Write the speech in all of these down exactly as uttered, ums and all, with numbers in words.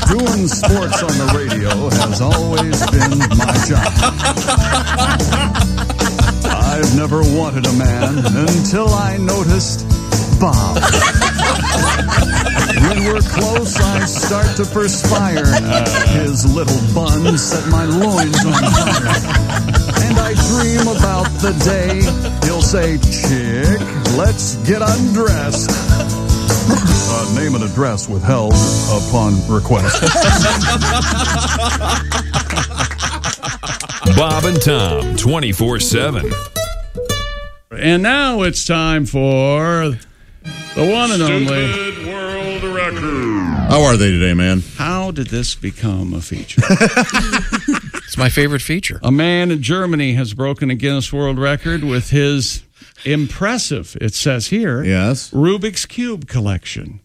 Doing sports on the radio has always been my job. I've never wanted a man until I noticed Bob. When we're close, I start to perspire. His little bun set my loins on fire. And I dream about the day he'll say, "Chick, let's get undressed." Uh, name and address withheld upon request. Bob and Tom, twenty-four seven. And now it's time for the one and only Stupid World Record. How are they today, man? How did this become a feature? It's my favorite feature. A man in Germany has broken a Guinness World Record with his impressive, it says here, Yes. Rubik's Cube collection.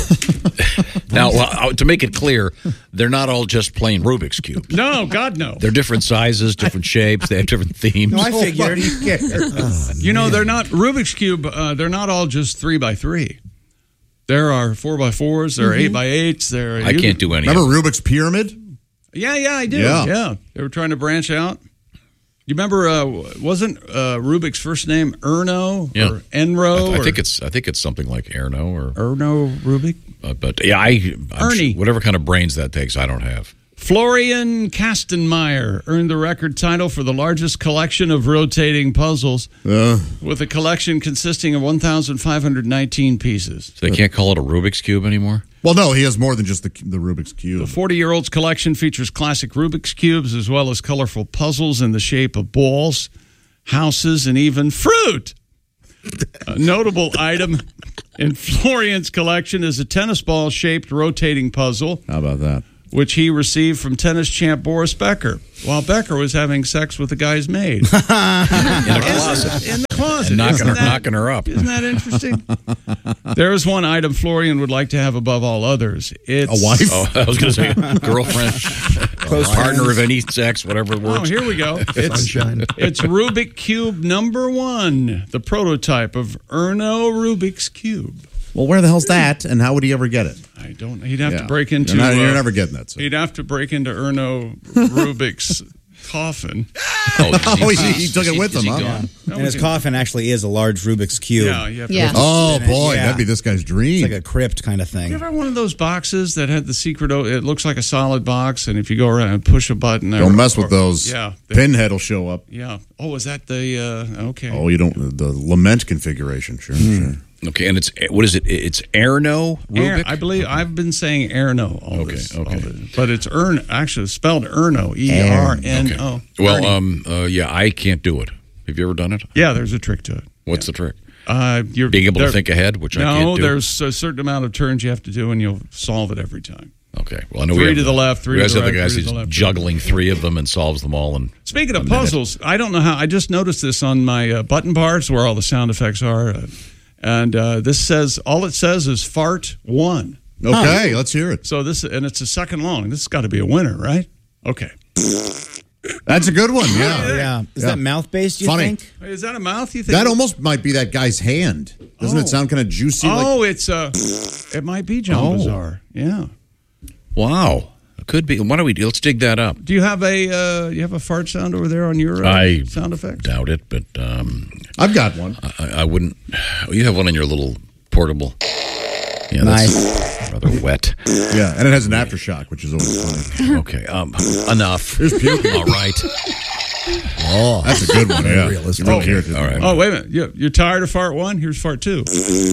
Now, well, to make it clear, they're not all just plain Rubik's Cubes. No, God, no. They're different sizes, different shapes. They have different themes. No, I figured. You know, they're not, Rubik's Cube, uh, they're not all just three by three. There are four by fours, there are eight by eights. There are, I can't do any. Remember of Rubik's Pyramid? Yeah, yeah, I do. Yeah. Yeah. They were trying to branch out. You remember, uh, wasn't uh, Rubik's first name Erno Yeah. or Enro? I, I or think it's I think it's something like Erno or Erno Rubik. uh, but yeah, I I'm Ernie. sure whatever kind of brains that takes, I don't have. Florian Kastenmeier earned the record title for the largest collection of rotating puzzles, Uh, with a collection consisting of one thousand five hundred nineteen pieces. So they can't call it a Rubik's Cube anymore. well, no, he has more than just the, the Rubik's Cube. The forty-year-old's collection features classic Rubik's Cubes as well as colorful puzzles in the shape of balls, houses, and even fruit. A notable item in Florian's collection is a tennis ball-shaped rotating puzzle, How about that? which he received from tennis champ Boris Becker while Becker was having sex with the guy's maid. In a closet. In the closet. And knocking Isn't her, that- knocking her up. Isn't that interesting? There is one item Florian would like to have above all others. It's A wife? Oh, I was going to say girlfriend, Close partner friends. of any sex, whatever Oh, works. here we go. It's, Sunshine. it's Rubik Cube number one, the prototype of Erno Rubik's Cube. Well, where the hell's that, and how would he ever get it? I don't. He'd have to Yeah. break into. You're, not, you're uh, never getting that. So. He'd have to break into Erno Rubik's coffin. Oh, he, he took it with is him, he huh? gone? No, And his we- coffin actually is a large Rubik's Cube. Yeah, you have to Yeah. Oh, boy, Yeah. that'd be this guy's dream. It's like a crypt kind of You thing. ever have one of those boxes that had the secret? O- it looks like a solid box, and if you go around and push a button, there, Don't mess with or- those. Yeah, they- Pinhead will show up. yeah. Oh, is that the? Uh, okay. Oh, you don't, the lament configuration, sure, sure. Okay, and it's what is it? It's Erno Air- Rubik. I believe I've been saying Erno. All Okay, this, okay. all this. But it's Ern. Actually, it's spelled Erno. E R N Okay. O. Well, Ernie. um, uh, yeah, I can't do it. Have you ever done it? yeah. There's a trick to it. What's the trick? Uh, you're Being able there- to think ahead, which I No, can't do. there's a certain amount of turns you have to do, and you'll solve it every time. Okay. Well, I know Three we have to the left, three we to guys the have the right, guys three to who's the left. juggling three of them and solves them all. And Speaking of a minute. puzzles, I don't know how. I just noticed this on my uh, button bars where all the sound effects are, uh, and uh, this says all it says is fart one. Okay, let's hear it. So this and it's a second long. This has got to be a winner, right? Okay. That's a good one, yeah. Yeah. Is Yeah. that mouth based, you Funny. think? Is that a mouth? You think That almost might be that guy's hand. Doesn't Oh. it sound kind of juicy? Like, Oh, it's uh, it might be John Oh. Bazaar. Yeah. Wow, it could be. Why don't we? Let's dig that up. Do you have a uh, you have a fart sound over there on your uh, I sound effects? Doubt it, but um, I've got one. I, I wouldn't. You have one in your little portable. Yeah, that's rather wet. Yeah, and it has an aftershock, which is always funny. Okay, um, enough. There's puking. All right. Oh, that's a good one. Yeah, realistic. You really hear it. All right. Oh, wait a minute. You, you're tired of fart one? Here's fart two.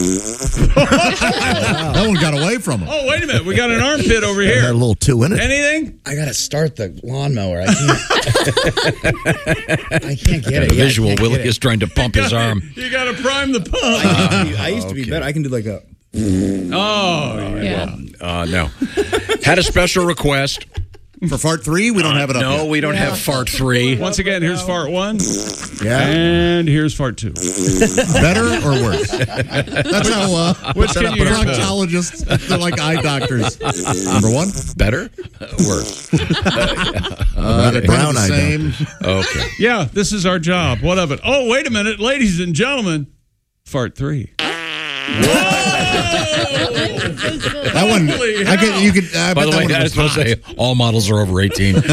That one got away from him. Oh, wait a minute. We got an armpit over here. Had a little two in it. Anything? I got to start the lawnmower. I can't. I can't get Got it. a Yeah, I visual. can't Willie get is trying. trying to pump his arm. You got to prime the pump. I used to be, I used to be Okay. better. I can do like a. Oh, Yeah. Uh, no. Had a special request. For fart three, we don't have it up No, yet. we don't have fart three. once again, here's fart one. Yeah. And here's fart two. Better or worse? That's how uh, Which can you proctologists, they're like eye doctors. Number one, Better? Worse. uh, they're kind of brown the eye same. Okay. Yeah, this is our job. What of it? Oh, wait a minute. Ladies and gentlemen, fart three. That one, I could, you could. I By bet the way, that I was one supposed to say all models are over eighteen. See,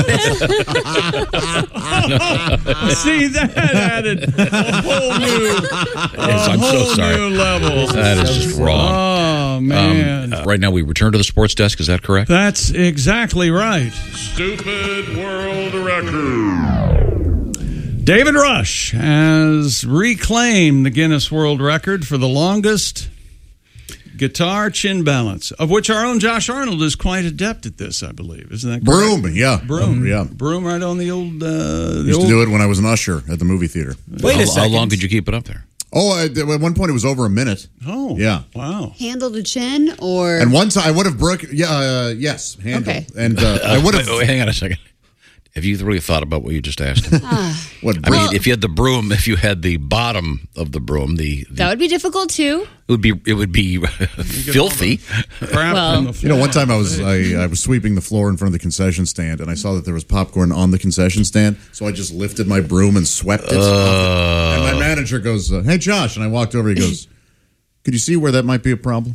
that added a whole new, a I'm so whole sorry. new level. That is just wrong. Oh, man. Um, uh, right now, we return to the sports desk. Is that correct? That's exactly right. Stupid world record. David Rush has reclaimed the Guinness World Record for the longest guitar chin balance, of which our own Josh Arnold is quite adept at this, I believe. Isn't that correct? Broom, yeah. Broom. Um, yeah. Broom right on the old... Uh, the Used old to do it when I was an usher at the movie theater. Wait how, a second. how long could you keep it up there? Oh, I, at one point it was over a minute. Oh. Yeah. Wow. Handle to chin or... And once I would have broke, yeah, uh, yes, handle. Okay. And uh, I would have. Wait, wait, hang on a second. Have you really thought about what you just asked him? What? I mean, if you had the broom, if you had the bottom of the broom, the, the That would be difficult, too. it would be it would be filthy. Crap Well- on the You know, one floor. time I was I, I was sweeping the floor in front of the concession stand, and I saw that there was popcorn on the concession stand, so I just lifted my broom and swept it. Uh, and my manager goes, uh, "Hey, Josh," and I walked over. He goes, "Could you see where that might be a problem?"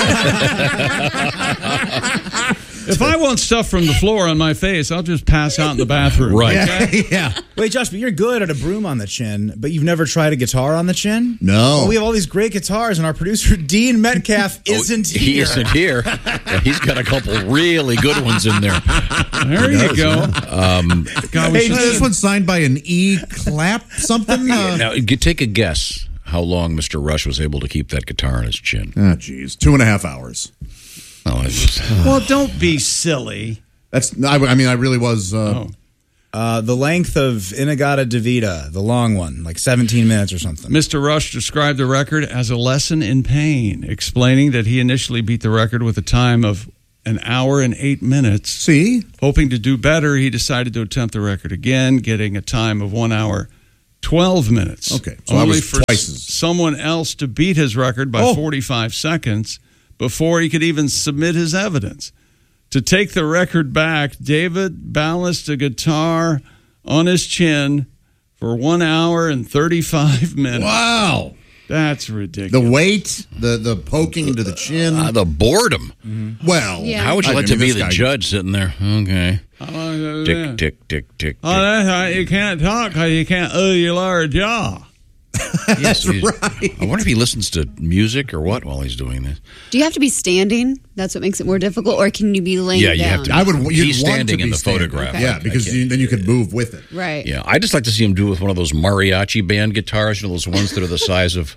If I want stuff from the floor on my face, I'll just pass out in the bathroom. Right. Okay? yeah. Wait, Josh, but you're good at a broom on the chin, but you've never tried a guitar on the chin? No. Well, we have all these great guitars, and our producer, Dean Metcalf, isn't Oh, he here. isn't here. Yeah, he's got a couple really good ones in there. There you go. Um, God, we Hey, should- this one's signed by an E clap something. Uh, now, you take a guess how long Mister Rush was able to keep that guitar on his chin. oh, geez, two and a half hours. Oh, it's, well, don't be silly. That's. I, I mean, I really was. Uh, Oh. Uh, the length of Inagata Davida, the long one, like seventeen minutes or something. Mister Rush described the record as a lesson in pain, explaining that he initially beat the record with a time of an hour and eight minutes. See, Hoping to do better, he decided to attempt the record again, getting a time of one hour, twelve minutes. Okay, so I Only was for twice as- someone else to beat his record by Oh. forty-five seconds before he could even submit his evidence. To take the record back, David balanced a guitar on his chin for one hour and thirty-five minutes. wow. That's The ridiculous. weight, the the poking into the chin. uh, the boredom. well, Yeah. How would you I like mean, to be this the guy- judge sitting there? Okay. How long is Tick, that? tick, tick, tick, Oh, tick. that's right. You can't talk because you can't oh, your lower jaw. Yes, he's- I wonder if he listens to music or what while he's doing this. Do you have to be standing? That's what makes it more difficult, or can you be laying Yeah, down? you have to. I would. You'd He's want standing to in be the standing. photograph. Yeah, I- I because can't- you, then you could move with it. Right. Yeah, I just like to see him do it with one of those mariachi band guitars, you know, those ones that are the size of,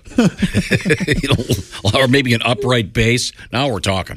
you know, or maybe an upright bass. Now we're talking.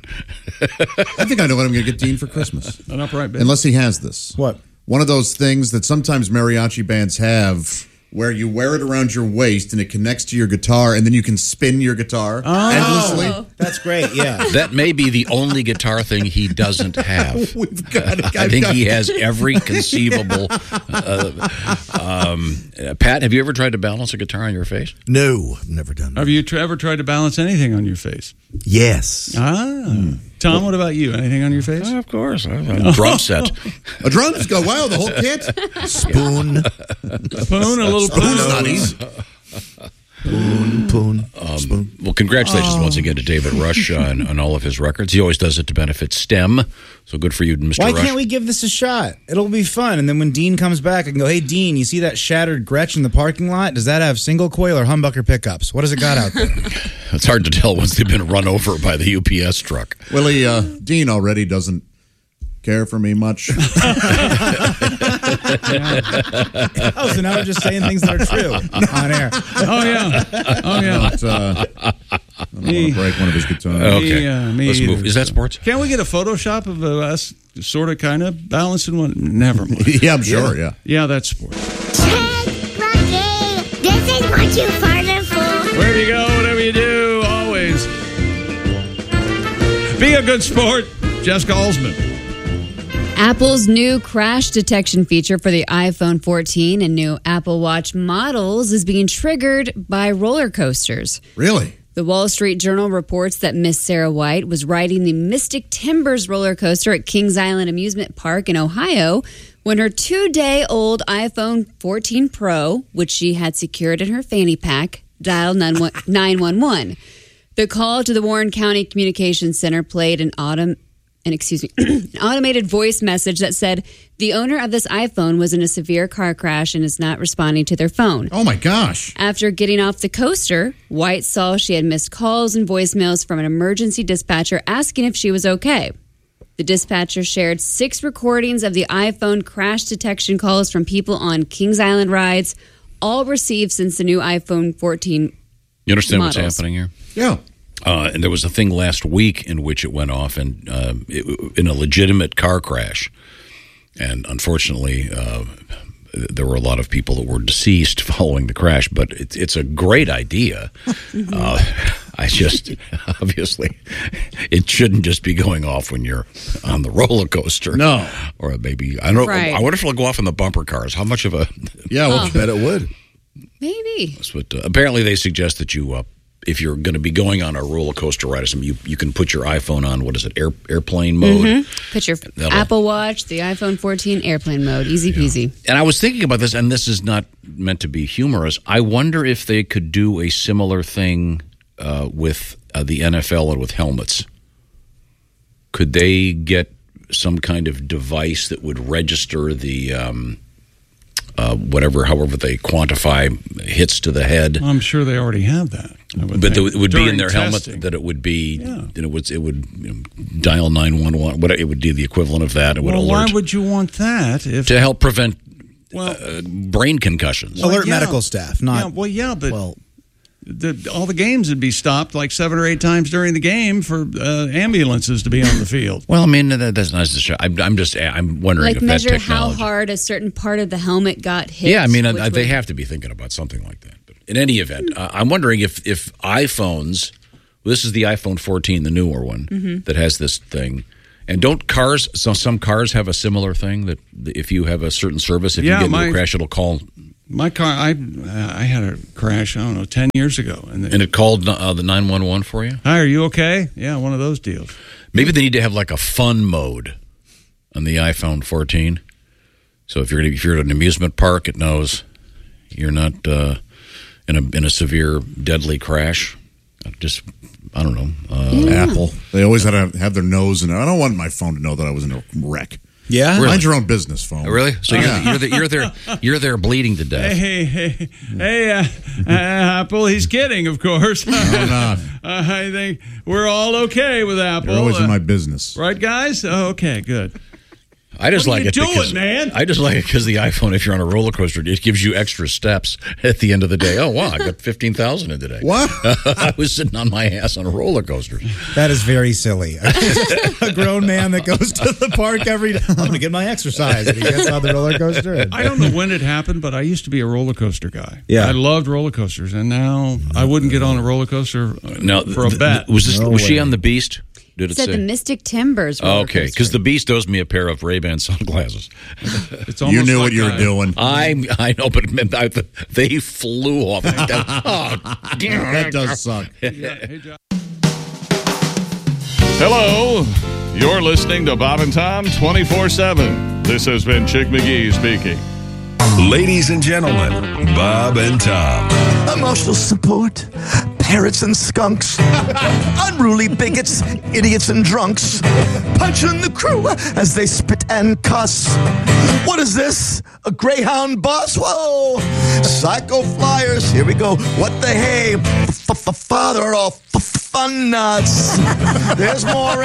I think I know what I'm going to get Dean for Christmas, An upright bass. unless he has this. What? One of those things that sometimes mariachi bands have, where you wear it around your waist and it connects to your guitar, and then you can spin your guitar endlessly. That's great, yeah. That may be the only guitar thing he doesn't have. We've got. I I've think got- he has every conceivable. uh, um, uh, Pat, have you ever tried to balance a guitar on your face? No, I've never done that. Have you tr- ever tried to balance anything on your face? Yes. Ah. Tom, what about you? Anything on your face? of course, a drum set. A drums go wow. The whole kit. Spoon. Spoon, a little Spoon's spoon. not easy. Poon, poon, spoon. Well, congratulations once again to David Rush on, on all of his records. He always does it to benefit STEM. So good for you, Mister Why Rush. can't we give this a shot? It'll be fun. And then when Dean comes back, I can go, hey, Dean, you see that shattered Gretsch in the parking lot? Does that have single coil or humbucker pickups? What has it got out there? It's hard to tell once they've been run over by the U P S truck. Willie, uh, Dean already doesn't care for me much. Oh, so now we're just saying things that are true on air. Oh, yeah. Oh, yeah. But, uh, I don't want to break one of his guitars. Okay, Me, uh, me let's either. move. Is that sports? Can't we get a Photoshop of uh, us sort of kind of balancing one? Never mind. Yeah, I'm sure. Yeah. Yeah, that's sports. Check, Lucky. This is what you farted for. Wherever you go, whatever you do, always be a good sport. Jessica Alsman. Apple's new crash detection feature for the iPhone fourteen and new Apple Watch models is being triggered by roller coasters. Really? The Wall Street Journal reports that Miss Sarah White was riding the Mystic Timbers roller coaster at Kings Island Amusement Park in Ohio when her two-day-old iPhone fourteen Pro, which she had secured in her fanny pack, dialed nine one one. The call to the Warren County Communications Center played an autumn, an excuse me, an automated voice message that said the owner of this iPhone was in a severe car crash and is not responding to their phone. Oh my gosh! After getting off the coaster, White saw she had missed calls and voicemails from an emergency dispatcher asking if she was okay. The dispatcher shared six recordings of the iPhone crash detection calls from people on Kings Island rides, all received since the new iPhone fourteen. You understand models. what's happening here? Yeah. Uh, and there was a thing last week in which it went off and uh, it, in a legitimate car crash. And unfortunately, uh, there were a lot of people that were deceased following the crash. But it, it's a great idea. uh, I just, obviously, it shouldn't just be going off when you're on the roller coaster. No. Or maybe, I don't know. Right. I wonder if it'll go off in the bumper cars. How much of a... Yeah, well, I bet it would. Maybe. That's what, uh, apparently, they suggest that you... Uh, if you're going to be going on a roller coaster ride or something, you, you can put your iPhone on, what is it, air, airplane mode? Mm-hmm. Put your That'll- Apple Watch, the iPhone fourteen, airplane mode. Easy peasy. And I was thinking about this, and this is not meant to be humorous. I wonder if they could do a similar thing uh, with uh, the N F L and with helmets. Could they get some kind of device that would register the... Um, Uh, whatever, however they quantify hits to the head, I'm sure they already have that. I would but think. it would be in During their helmet testing. that it would be, Yeah. that it would it would you know, dial nine one one. What it would do the equivalent of that. It would Well, alert why would you want that if to help prevent well, uh, brain concussions. Alert yeah. medical staff, not. yeah, well, yeah, but well, the, all the games would be stopped like seven or eight times during the game for uh, ambulances to be on the field. Well, I mean that, that's nice to show. I'm, I'm just I'm wondering Like if that measure how technology. hard a certain part of the helmet got hit. Yeah, I mean, which uh, they would- have to be thinking about something like that. But in any event, uh, I'm wondering if if iPhones, this is the iPhone fourteen, the newer one Mm-hmm. that has this thing, and don't cars? So some cars have a similar thing that if you have a certain service, if Yeah, you get into my- a crash, it'll call, My car, I I had a crash, I don't know, ten years ago. And, and it called uh, the nine one one for you. hi, are you okay? Yeah, one of those deals. Maybe they need to have like a fun mode on the iPhone fourteen. So if you're if you're at an amusement park, it knows you're not uh, in a in a severe deadly crash. Just I don't know. Uh, Apple. They always had to have their nose in it. I don't want my phone to know that I was in a wreck. yeah. Mind your own business, phone. Really? So you're, Yeah. you're, the, you're there. You're there bleeding to death. Hey, hey, hey, hey uh, uh, Apple, he's kidding, of course. No, not. Uh, I think we're all okay with Apple. You're always in Uh, my business. right, guys? Oh, okay, good. I just What are like you it doing, because man? I just like it because the iPhone, if you're on a roller coaster, it gives you extra steps at the end of the day. Oh wow, I got fifteen thousand in today. What? I was sitting on my ass on a roller coaster. That is very silly. A grown man that goes to the park every day. I'm going to get my exercise. And he gets on the roller coaster. and- I don't know when it happened, but I used to be a roller coaster guy. Yeah. I loved roller coasters, and now I wouldn't get on a roller coaster Now, for a th- bet. th- was this No was she way. on the Beast? Did it Said say? the Mystic Timbers. Oh, roller okay, coaster. because the Beast owes me a pair of Ray-Ban sunglasses. It's You almost knew like what you were I- doing. I I know, but it meant I, they flew off. Oh, damn. That does suck. Hey, John. Hello. You're listening to Bob and Tom twenty-four seven. This has been Chick McGee speaking. Ladies and gentlemen, Bob and Tom. Emotional support, parrots and skunks, unruly bigots, idiots and drunks, punching the crew as they spit and cuss. What is this? A Greyhound bus? Whoa! Psycho flyers, here we go. What the hey? Father of fun nuts. There's more